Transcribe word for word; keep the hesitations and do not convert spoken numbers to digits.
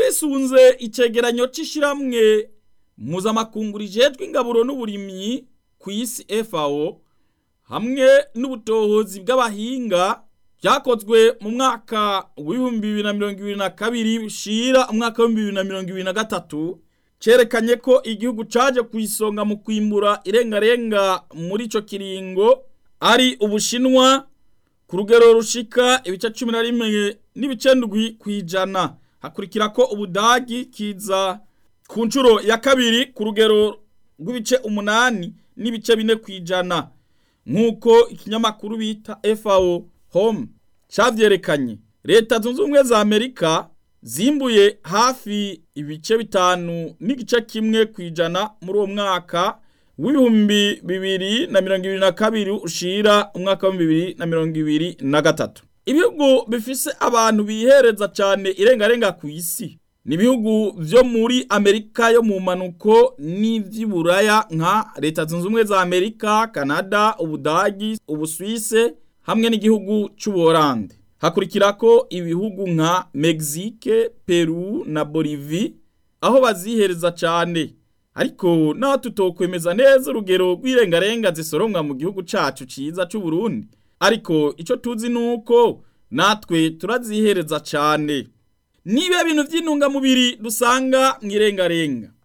twisunze icegeranyo c'ishiramwe mpuzamakungu rijejwe ingaburo n'uburimyi ku isi F A O hamwe n'ubutohozi bw'abahinga byakozwe mu mwaka w'ibihumbi bibiri na mirongo ibiri na kabiri bushira umwaka w'ibihumbi bibiri na mirongo ibiri na gatatu cerekanye ko igihugu caje kwisonga mu kwimbura irengarenga muri ico kiringo ari Ubushinwa ku rugero rushika ibice cumi na rimwe n'ibice ndwi kwijana. Hakurikira ko Ubudagi kiza ku ncuro ya kabiri ku rugero rw'ibice umunani n'ibice bine kwijana, nk'uko ikinyamakuru bita F A O Home cavyerekanye. Leta zunze ubumwe za Amerika zimbuye hafi ibice bitanu n'igice kimwe kwijana muri uwo mwaka w'ibihumbi bibiri na mirongo ibiri na kabiri ushira umwaka wa bibiri na mirongo ibiri na gatatu. Ibihugu bifise abantu bihereza cyane irengarenga ku isi ni ibihugu vyo muri Amerika yo mu manuko n'ivy'Iburaya nka Leta zunze ubumwe za Amerika, Canada, Ubudagi, Ubuswise hamwe n'igihugu c'Ubuholande. Hakurikirako ibihugu nka Mexique, Peru na Bolivie aho bazihereza cyane. Ariko naho tutokwemeza neza urugero rw'irengarenga zisoromwa mu gihugu cacu ciza c'u Burundi, ariko ico tuzi nuko natwe turazihereza cyane. Nibe bintu vy'intunga mubiri dusanga mwirengarenga